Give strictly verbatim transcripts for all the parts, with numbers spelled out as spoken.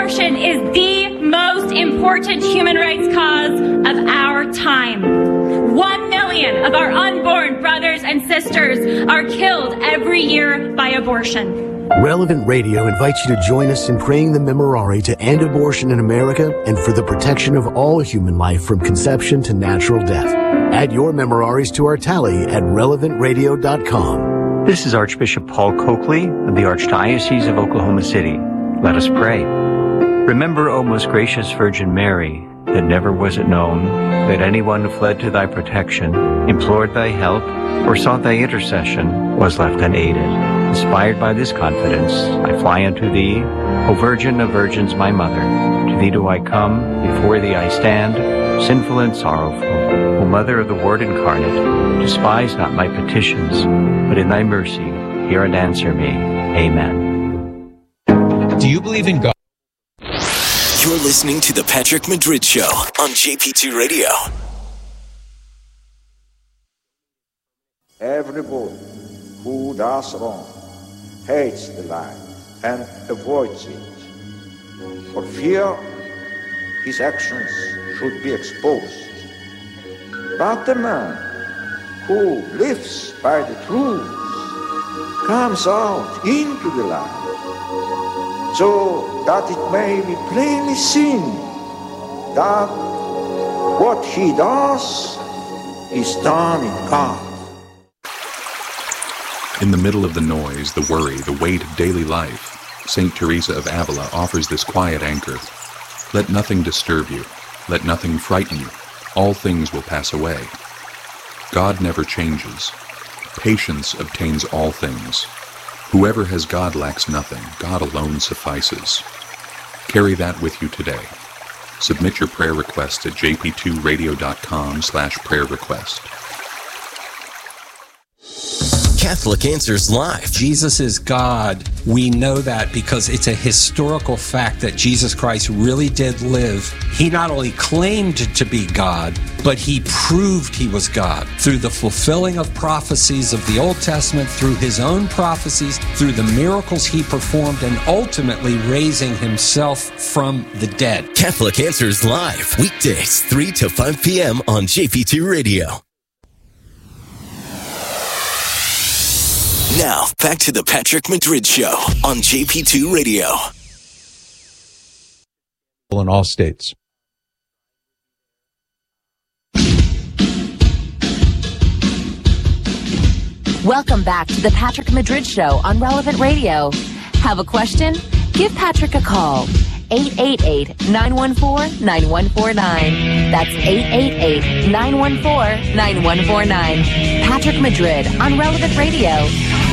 Abortion is the most important human rights cause of our time. One million of our unborn brothers and sisters are killed every year by abortion. Relevant Radio invites you to join us in praying the Memorare to end abortion in America and for the protection of all human life from conception to natural death. Add your Memoraries to our tally at relevant radio dot com. This is Archbishop Paul Coakley of the Archdiocese of Oklahoma City. Let us pray. Remember, O most gracious Virgin Mary, that never was it known that anyone who fled to thy protection, implored thy help, or sought thy intercession was left unaided. Inspired by this confidence, I fly unto thee, O Virgin of Virgins, my Mother. To thee do I come, before thee I stand, sinful and sorrowful. O Mother of the Word incarnate, despise not my petitions, but in thy mercy hear and answer me. Amen. Do you believe in God? You're listening to The Patrick Madrid Show on J P two Radio. Everyone who does wrong hates the light and avoids it. For fear his actions should be exposed. But the man who lives by the truth comes out into the light, so that it may be plainly seen that what he does is done in God. In the middle of the noise, the worry, the weight of daily life, Saint Teresa of Avila offers this quiet anchor. Let nothing disturb you. Let nothing frighten you. All things will pass away. God never changes. Patience obtains all things. Whoever has God lacks nothing. God alone suffices. Carry that with you today. Submit your prayer request at j p two radio dot com slash prayer request. Catholic Answers Live. Jesus is God. We know that because it's a historical fact that Jesus Christ really did live. He not only claimed to be God, but he proved he was God through the fulfilling of prophecies of the Old Testament, through his own prophecies, through the miracles he performed, and ultimately raising himself from the dead. Catholic Answers Live, weekdays three to five p.m. on J P two Radio. Now, back to the Patrick Madrid Show on J P two Radio. In all states. Welcome back to the Patrick Madrid Show on Relevant Radio. Have a question? Give Patrick a call. eight eight eight, nine one four, nine one four nine. That's eight eight eight, nine one four, nine one four nine. Patrick Madrid on Relevant Radio.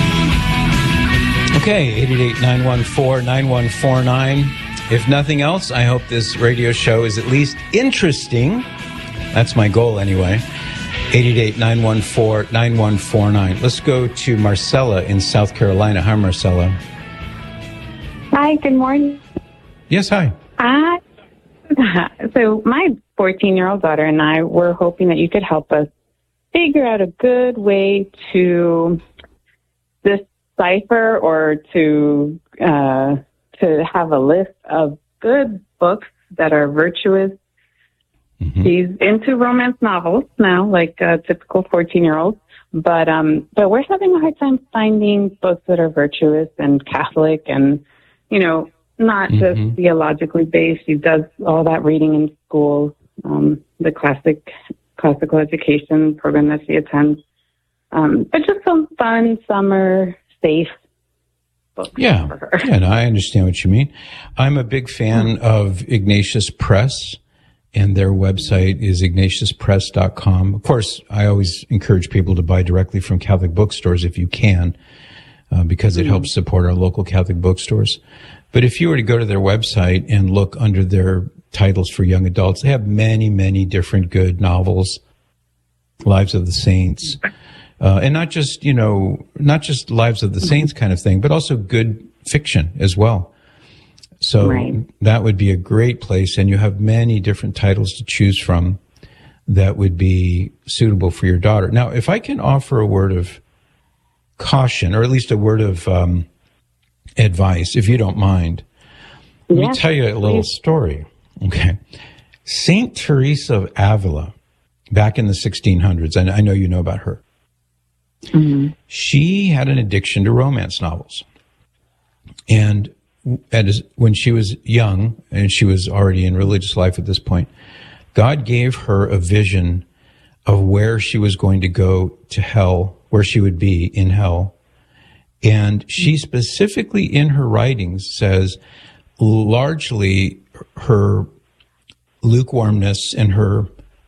Okay, eight eight eight, nine one four, nine one four nine. If nothing else, I hope this radio show is at least interesting. That's my goal anyway. eight eight eight, nine one four, nine one four nine. Let's go to Marcella in South Carolina. Hi, Marcella. Hi, good morning. Yes, hi. Uh, so my fourteen-year-old daughter and I were hoping that you could help us figure out a good way to decipher or to uh, to have a list of good books that are virtuous. Mm-hmm. She's into romance novels now, like a typical fourteen-year-old, but um, but we're having a hard time finding books that are virtuous and Catholic and, you know, not mm-hmm. just theologically based. She does all that reading in school, um, the classic classical education program that she attends, um, but just some fun summer safe books. Yeah, for her. Yeah, no, I understand what you mean. I'm a big fan of Ignatius Press, and their website is ignatius press dot com. Of course, I always encourage people to buy directly from Catholic bookstores if you can, uh, because it mm-hmm. helps support our local Catholic bookstores. But if you were to go to their website and look under their titles for young adults, they have many, many different good novels, Lives of the Saints, uh, and not just, you know, not just Lives of the Saints kind of thing, but also good fiction as well. So right. that would be a great place, and you have many different titles to choose from that would be suitable for your daughter. Now, if I can offer a word of caution, or at least a word of um, advice, if you don't mind, Let Yeah, me tell you a little please. story. Okay. Saint Teresa of Avila, back in the sixteen hundreds, and I know you know about her. Mm-hmm. She had an addiction to romance novels. And as, when she was young, and she was already in religious life at this point, God gave her a vision of where she was going to go to hell, where she would be in hell. And she specifically in her writings says largely her lukewarmness and her,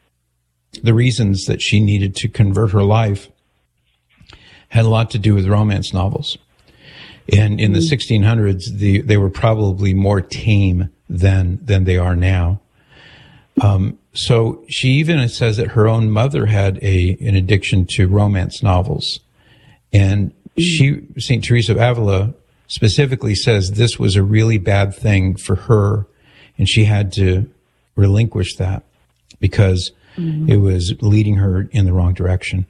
the reasons that she needed to convert her life had a lot to do with romance novels. And in the sixteen hundreds, the, they were probably more tame than, than they are now. Um, so she even says that her own mother had a, an addiction to romance novels. And she, Saint Teresa of Avila specifically says this was a really bad thing for her. And she had to relinquish that because mm-hmm. it was leading her in the wrong direction.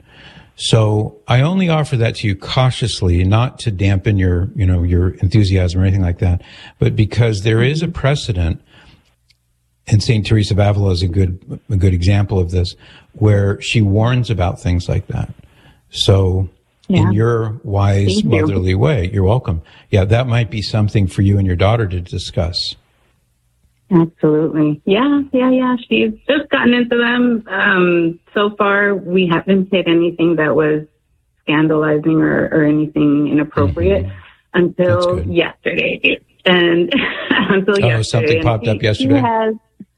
So I only offer that to you cautiously, not to dampen your, you know, your enthusiasm or anything like that, but because there is a precedent, and Saint Teresa of Avila is a good, a good example of this, where she warns about things like that. So yeah. in your wise, Thank motherly you. way, you're welcome. Yeah, that might be something for you and your daughter to discuss. Absolutely. Yeah, yeah, yeah. She's just gotten into them. Um, so far, we haven't hit anything that was scandalizing or, or anything inappropriate mm-hmm. until yesterday. And until oh, yesterday. something popped she, up yesterday? She has,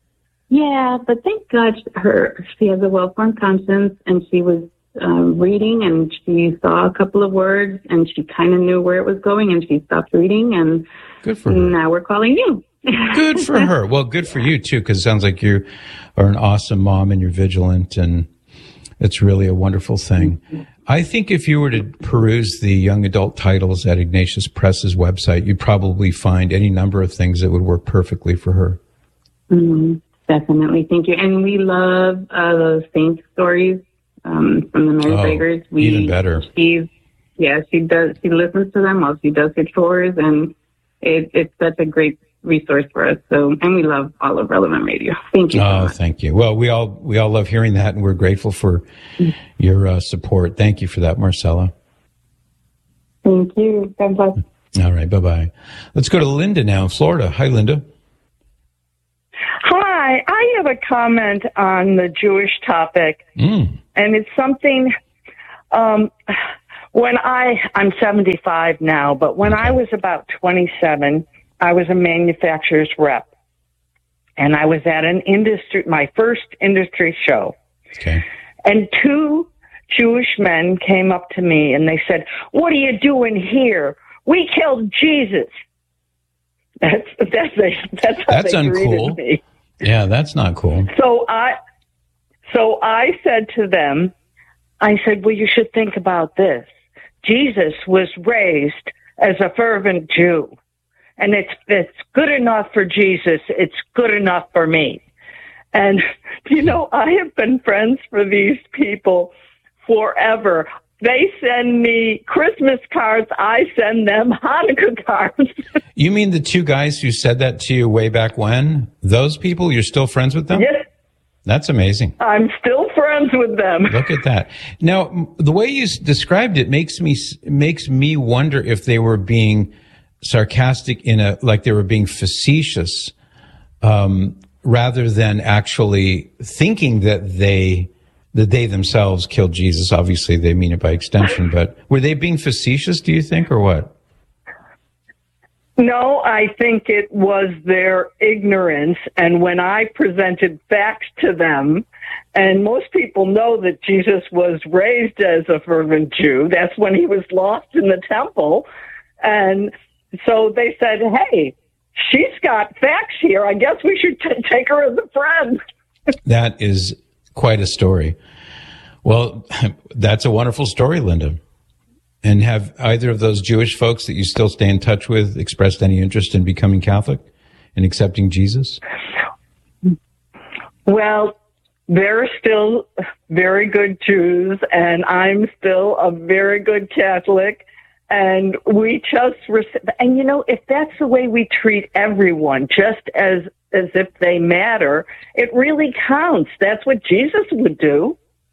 yeah, but thank God her she has a well-formed conscience, and she was um, reading, and she saw a couple of words, and she kind of knew where it was going, and she stopped reading, and good for her. Now we're calling you. Good for her. Well, good for you, too, because it sounds like you are an awesome mom and you're vigilant, and it's really a wonderful thing. I think if you were to peruse the young adult titles at Ignatius Press's website, you'd probably find any number of things that would work perfectly for her. Mm-hmm. Definitely. Thank you. And we love uh, those saint stories um, from the Mary oh, Beggars. We, even better. She's, yeah, she does. She listens to them while she does her chores, and it, it's such a great resource for us. So, and we love all of Relevant Radio. Thank you. Oh, so thank you. Well, we all we all love hearing that, and we're grateful for mm-hmm. your uh, support. Thank you for that, Marcella. Thank you. God bless. All right. Bye bye. Let's go to Linda now in Florida. Hi, Linda. Hi. I have a comment on the Jewish topic, mm. and it's something. Um, when I I'm seventy-five now, but when okay. I was about twenty-seven. I was a manufacturer's rep, and I was at an industry, my first industry show. Okay. And two Jewish men came up to me and they said, "What are you doing here? We killed Jesus." That's that's that's how that's they uncool. greeted me. Yeah, that's not cool. So I, so I said to them, I said, "Well, you should think about this. Jesus was raised as a fervent Jew. And it's it's good enough for Jesus. It's good enough for me." And, you know, I have been friends for these people forever. They send me Christmas cards. I send them Hanukkah cards. You mean the two guys who said that to you way back when? Those people, you're still friends with them? Yes. That's amazing. I'm still friends with them. Look at that. Now, the way you described it makes me makes me wonder if they were being sarcastic in a, like they were being facetious, um, rather than actually thinking that they, that they themselves killed Jesus. Obviously they mean it by extension, but were they being facetious, do you think, or what? No, I think it was their ignorance. And when I presented facts to them, and most people know that Jesus was raised as a fervent Jew, that's when he was lost in the temple. And so they said, "Hey, she's got facts here. I guess we should t- take her as a friend." That is quite a story. Well, that's a wonderful story, Linda. And have either of those Jewish folks that you still stay in touch with expressed any interest in becoming Catholic and accepting Jesus? Well, they're still very good Jews, and I'm still a very good Catholic. And we just, and you know, if that's the way we treat everyone, just as, as if they matter, it really counts. That's what Jesus would do.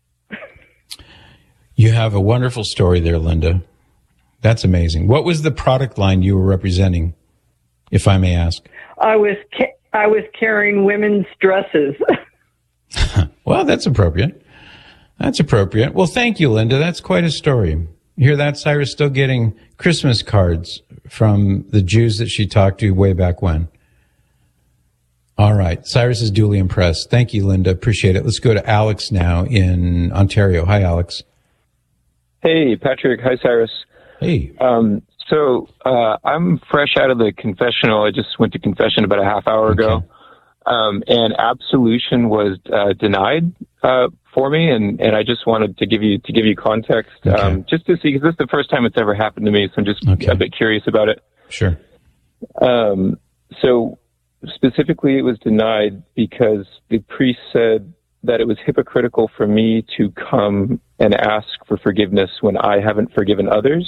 You have a wonderful story there, Linda. That's amazing. What was the product line you were representing, if I may ask? I was, ca- I was carrying women's dresses. Well, that's appropriate. That's appropriate. Well, thank you, Linda. That's quite a story. You hear that, Cyrus? Still getting Christmas cards from the Jews that she talked to way back when. All right. Cyrus is duly impressed. Thank you, Linda. Appreciate it. Let's go to Alex now in Ontario. Hi, Alex. Hey, Patrick. Hi, Cyrus. Hey. Um, so uh, I'm fresh out of the confessional. I just went to confession about a half hour okay. ago. Um, and absolution was uh, denied uh, for me, and, and I just wanted to give you to give you context, okay. um, just to see, because this is the first time it's ever happened to me, so I'm just okay. a bit curious about it. Sure. Um, so specifically, it was denied because the priest said that it was hypocritical for me to come and ask for forgiveness when I haven't forgiven others.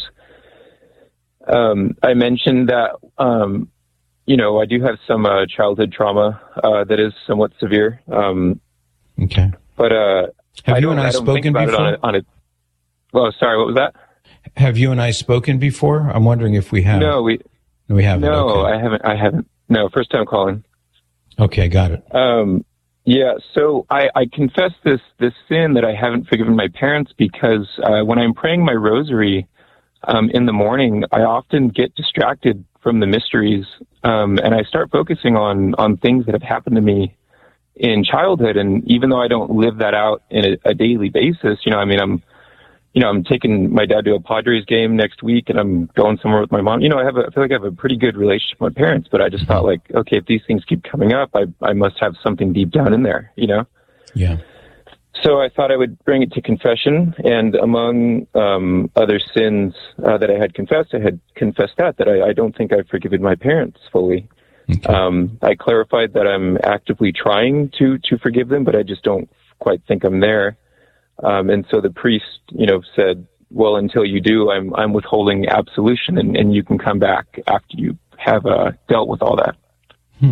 Um, I mentioned that. Um, You know, I do have some uh, childhood trauma uh, that is somewhat severe. Um, okay. But uh, have I you and I, I spoken before? On a, on a, well, sorry, what was that? Have you and I spoken before? I'm wondering if we have. No, we. No, we haven't. No, okay. I haven't. I haven't. No, first time calling. Okay, got it. Um, yeah, so I, I confess this this sin that I haven't forgiven my parents because uh, when I'm praying my rosary um, in the morning, I often get distracted from the mysteries, um, and I start focusing on, on things that have happened to me in childhood. And even though I don't live that out in a, a daily basis, you know, I mean, I'm, you know, I'm taking my dad to a Padres game next week, and I'm going somewhere with my mom. You know, I have, a, I feel like I have a pretty good relationship with my parents, but I just thought, like, okay, if these things keep coming up, I, I must have something deep down in there, you know? Yeah. So I thought I would bring it to confession, and among um, other sins uh, that I had confessed, I had confessed that, that I, I don't think I've forgiven my parents fully. Okay. Um, I clarified that I'm actively trying to, to forgive them, but I just don't quite think I'm there. Um, and so the priest, you know, said, well, until you do, I'm, I'm withholding absolution, and, and you can come back after you have uh, dealt with all that. Hmm.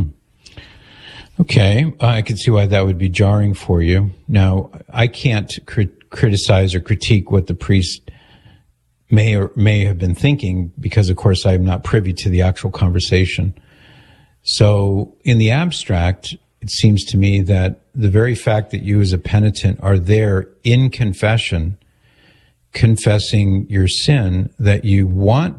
Okay, I can see why that would be jarring for you. Now, I can't crit- criticize or critique what the priest may or may have been thinking because, of course, I'm not privy to the actual conversation. So, in the abstract, it seems to me that the very fact that you as a penitent are there in confession, confessing your sin, that you want